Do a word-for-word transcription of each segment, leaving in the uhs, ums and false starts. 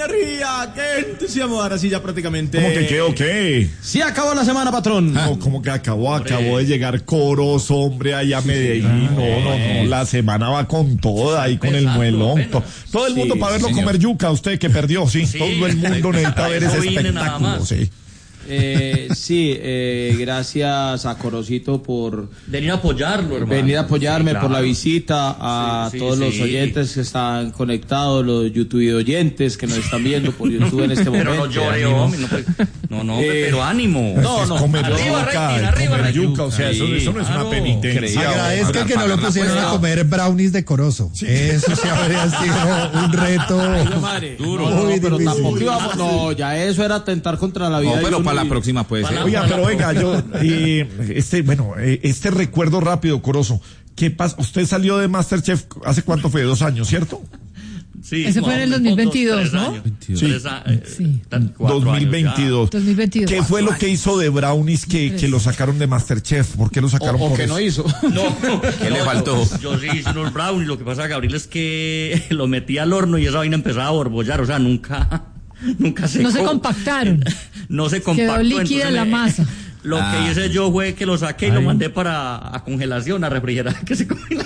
energía, qué entusiasmo. Ahora sí ya prácticamente. ¿Cómo que qué o qué? Sí acabó la semana, patrón. No, ¿cómo que acabó? Acabó de llegar Corozo, hombre, allá a Medellín. No, no, no, la semana va con toda, ahí con el muelón. To- Todo el mundo Sí, para verlo señor. comer yuca, usted que perdió, sí. Sí. Todo el mundo necesita ver ese Eso viene nada espectáculo, más. sí. Eh, sí, eh, gracias a Corocito por Venir a apoyarlo, hermano. venir a apoyarme, Sí, por la claro. visita, a Sí, sí, todos los sí. oyentes que están conectados, los YouTube oyentes que nos están viendo por YouTube en este momento. Pero no llore, hombre. No, pues, no, no, Eh, pero ánimo. no, Es no. comer Arriba, yuca, rating, es arriba, comer rating. yuca, o sea, eso, eso no es una Claro. penitencia. Agradezca que no lo pusieron a comer brownies de Corozo. Eso sí habría sido un reto. Ay, mi madre. Duro. No, Muy pero difícil. tampoco íbamos, no, ya eso era atentar contra la vida. No, de pero uno para la y- próxima puede ser. Oiga, pero oiga, yo, eh, este, bueno, eh, este recuerdo rápido, Corozo. ¿Qué pasa? Usted salió de MasterChef hace cuánto fue, dos años, ¿cierto? Sí, Ese fue en el más o dos mil menos, veintidós, tres ¿no? años. Sí. Tres a- eh, Sí. cuatro dos mil años veintidós. dos mil veintidós. ¿Qué fue lo que hizo de Brownies que, que lo sacaron de MasterChef? ¿Por qué lo sacaron O, o por que eso? no hizo. ya. No, ¿Qué le no, faltó? Yo, yo sí hice unos brownies. Lo que pasa, Gabriel, es que lo metí al horno y esa vaina empezaba a borbollar. O sea, nunca, nunca se No se compactaron. No se compactó. Quedó líquida entonces la me- masa. Lo Ah. que hice yo fue que lo saqué y lo Ay. mandé para a congelación, a refrigerar, que se congela.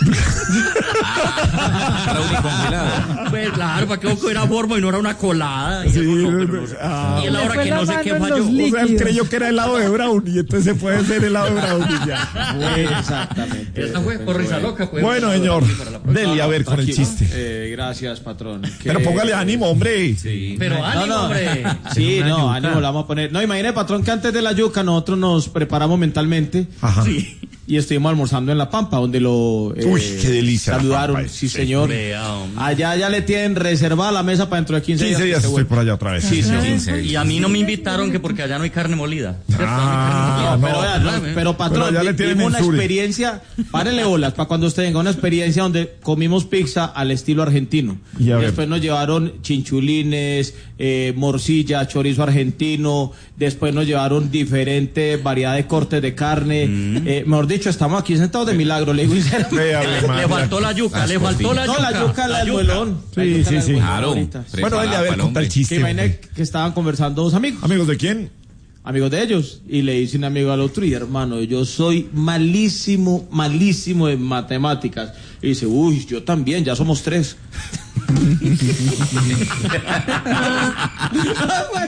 Brownie congelado. Pues claro, para que no era forma y no era una colada. Y, Sí, eso no, pero no- ah. y es la Le hora fue que la no sé mano qué en falló. los O sea, él líquidos. creyó que era helado de brownie, entonces puede ser helado de brownie ya. Exactamente. Esta fue por risa loca. Pues, Bueno, señor, para la próxima. dele a ver con el Tranquilo. chiste. Eh, gracias, patrón. Pero Que- póngale ánimo, hombre. Pero No, ánimo, no. hombre. Sí, no, ánimo, la vamos a poner. No, imagine, patrón, que antes de la yuca nosotros nos preparamos mentalmente Ajá. Sí. y estuvimos almorzando en La Pampa, donde lo eh, Uy, qué delicia La saludaron. Pampa, sí, sí. señor. Vea, hombre. Allá ya le tienen reservada la mesa para dentro de quince, quince días que se estoy vuelve. por allá otra vez. Sí, sí, quince. Y a mí no me invitaron que porque allá no hay carne molida. ¿Cierto? Ah, No, no. pero, vea, no, pero patrón, Pero ya le vi- tienen vimos una en Suri. experiencia, párenle bolas, para cuando usted venga, una experiencia donde comimos pizza al estilo argentino. Y a ver. Después nos llevaron chinchulines, eh, morcilla, chorizo argentino, después nos llevaron diferente variedad de cortes de carne. Eh, mejor dicho, estamos aquí sentados de milagro, le digo sinceramente. Vea, mi madre. Le faltó la yuca, le faltó la No, yuca. la yuca, la del muelón. La Sí, yuca, sí, la del sí. muelón Claro. ahorita. Bueno, dale a ver, Preparado conta el para el Que chiste. imagine hombre. que estaban conversando dos amigos. ¿Amigos de quién? Amigos de ellos, y le dice un amigo al otro, y hermano, yo soy malísimo, malísimo en matemáticas. Y dice, uy, yo también, ya somos tres.